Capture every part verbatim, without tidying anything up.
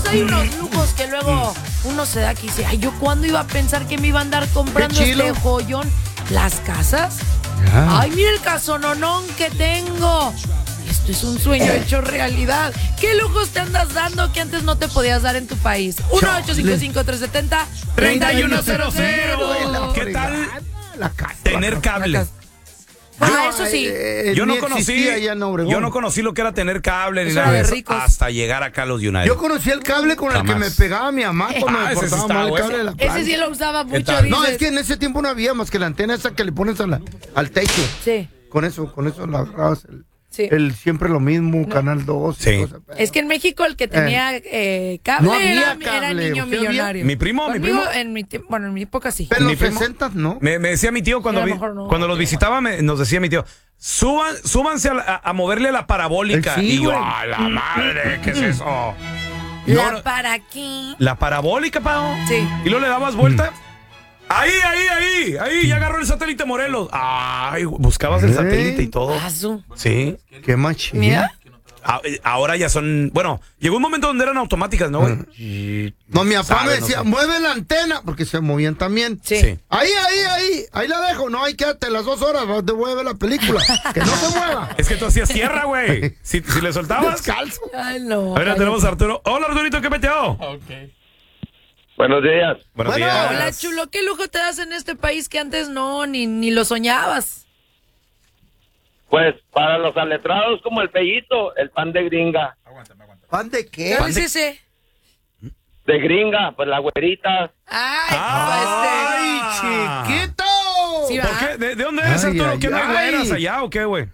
hay unos lujos que luego uno se da que dice, ay, ¿yo cuándo iba a pensar que me iba a andar comprando este joyón? Las casas. Yeah. Ay, mira el casononón que tengo. Esto es un sueño hecho realidad. ¿Qué lujos te andas dando que antes no te podías dar en tu país? uno ocho cinco cinco, tres siete cero, tres uno cero cero. ¿Qué tal tener cable? Ah, yo, eso sí. Eh, yo no conocí, no, yo no conocí lo que era tener cable ni nada de eso hasta llegar acá a los United. Yo conocí el cable con Jamás. el que me pegaba mi mamá cuando ah, me portaba mal el cable de la planta. Ese sí lo usaba mucho. No, es que en ese tiempo no había más que la antena esa que le pones a la, al techo. Sí. Con eso, con eso la agarrabas. El, sí. el siempre lo mismo, no. Canal dos. Sí. Cosas, es que en México el que tenía eh, cable, no era, cable era niño millonario. Mi primo, Conmigo, mi primo. En mi bueno, en mi época sí. Pero en los sesenta, ¿no? Me, me decía mi tío cuando, vi, no, cuando los visitaba, me, nos decía mi tío, Suban, súbanse a, a, a moverle a la parabólica. Sí, y yo, ¡a la madre! ¿Qué es eso? ¿La no, para qué? ¿La parabólica, Pao? Sí. ¿Y luego le dabas vuelta? Mm. Ahí, ahí, ahí, ahí, ya agarró el satélite Morelos. Ay, buscabas el satélite y todo. Paso. Sí. Qué machín. Mira. Ahora ya son, bueno, llegó un momento donde eran automáticas, ¿no, güey? No, mi papá me decía, no sé. mueve la antena, porque se movían también. Sí. sí. Ahí, ahí, ahí, ahí la dejo. No, ahí quédate las dos horas, te voy a ver la película. Que no se mueva. Es que tú hacías tierra, güey. Si, si le soltabas. Descalzo. Ay, no. A ver, ay, tenemos a Arturo. Hola, Arturito, ¿qué peteo? Ok. Buenos días. Buenos bueno, días. Hola, chulo. ¿Qué lujo te das en este país que antes no, ni, ni lo soñabas? Pues para los aletrados como el Pellito, el pan de gringa. Aguántame, aguántame. ¿Pan de qué? ¿Cuál es ese? De gringa, pues la güerita. ¡Ay, ¡Ay, este... chiquito! ¿Sí, ¿Por qué? ¿De, ¿De dónde eres, ay, Arturo? Ay, ¿Qué no hay güeras allá o qué, güey?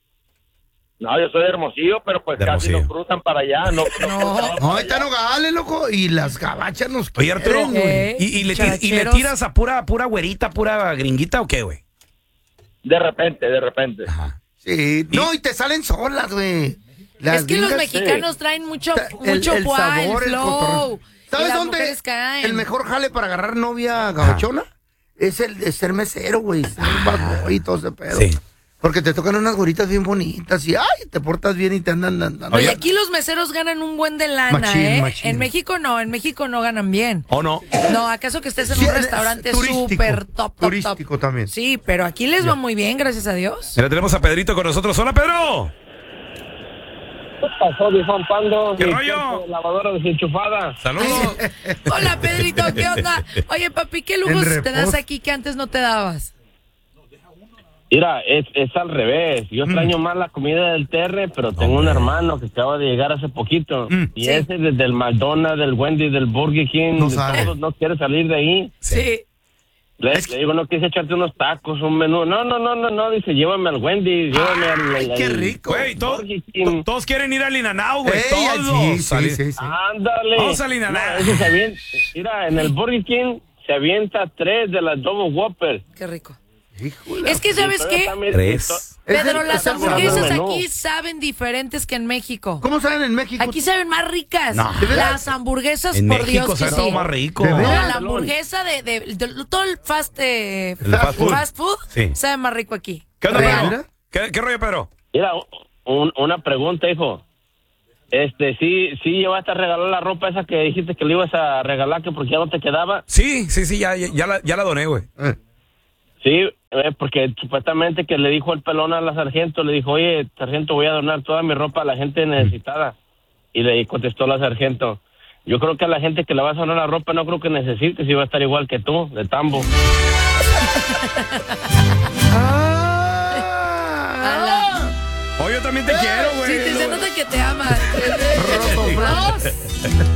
No, yo soy de Hermosillo, pero pues de casi Hermosillo. nos cruzan para allá. No, no, no ahí está Nogales, loco, y las gabachas nos Oye, Arturo, eh, ¿y, y, le tir, ¿y le tiras a pura, pura güerita, pura gringuita o qué, güey? De repente, de repente. Ajá. Sí, ¿y? No, y te salen solas, güey. Es que los mexicanos sí. traen mucho, mucho el, el sabor, el flow. El ¿Sabes dónde el mejor jale para agarrar novia gabachona? Ajá. Es el de ser mesero, güey. Ser ah, y todo ese pedo. Sí. Porque te tocan unas goritas bien bonitas y ay, te portas bien y te andan dando. Oye, aquí los meseros ganan un buen de lana, machín, ¿eh? Machín. En México no, en México no ganan bien. ¿O no? No, ¿acaso que estés en sí, un restaurante súper top, top, turístico top? También. Sí, pero aquí les va muy bien, gracias a Dios. Mira, tenemos a Pedrito con nosotros. ¡Hola, Pedro! ¿Qué pasó, mi Juan Pando? ¿Qué rollo? Lavadora desenchufada. ¡Saludos! Hola, Pedrito, ¿qué onda? Oye, papi, ¿qué lujos te das aquí que antes no te dabas? Mira, es, es al revés. Yo extraño mm. más la comida del Terre, pero tengo Hombre. un hermano que acaba de llegar hace poquito. Mm. Y sí. ese desde el McDonald's, del Wendy's, del Burger King, no, de todos, no quiere salir de ahí. Sí. Le, le digo, no quieres echarte unos tacos, un menú. No, no, no, no, no. Dice, llévame al Wendy's, llévame al... ¡Ay, al, qué rico! Güey, to, to, todos quieren ir al In-N-Out, güey. Todos. Sí, sí, sí, sí. Ándale. Vamos al In-N-Out. No, se avienta, mira, en el Burger King se avienta tres de las Double Whopper. Qué rico. Híjole. Es que, ¿sabes qué? Tres. Pedro, las hamburguesas aquí saben diferentes que en México. ¿Cómo saben en México? Aquí saben más ricas. No. Las hamburguesas, en por México Dios que sabe sí. más rico. No, la hamburguesa de, de, de, de todo el fast, eh, el fast food, fast food sí. sabe más rico aquí. ¿Qué onda, Pedro? ¿Qué, ¿Qué rollo, Pedro? Mira, un, una pregunta, hijo. Este, sí, sí llevaste a regalar la ropa esa que dijiste que le ibas a regalar, que porque ya no te quedaba. Sí, sí, sí, ya, ya, ya, la, ya la doné, güey. Eh. Sí, eh, porque supuestamente que le dijo el pelón a la sargento, le dijo, oye, sargento, voy a donar toda mi ropa a la gente necesitada. Y le contestó la sargento, yo creo que a la gente que le vas a donar la ropa no creo que necesites, y va a estar igual que tú, de tambo. ah, Oye, yo también te quiero, güey. Sí, te se nota que te ama.